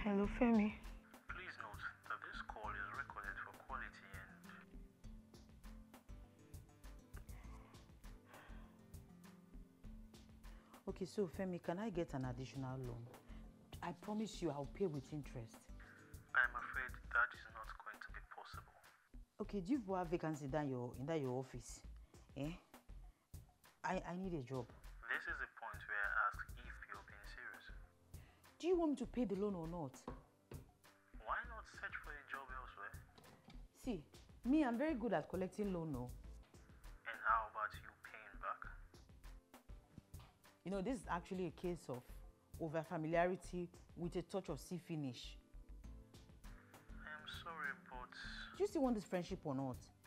Hello, Femi. Please note that this call is recorded for quality and... Okay, so Femi, can I get an additional loan? I promise you I'll pay with interest. I'm afraid that is not going to be possible. Okay, do you have vacancy in that your office? Eh? I need a job. This is the point where I ask if you're being serious. Do you want me to pay the loan or not? Why not search for a job elsewhere? See, me, I'm very good at collecting loan, no? And how about you paying back? You know, this is actually a case of over-familiarity with a touch of sea finish. I am sorry, but... Do you still want this friendship or not?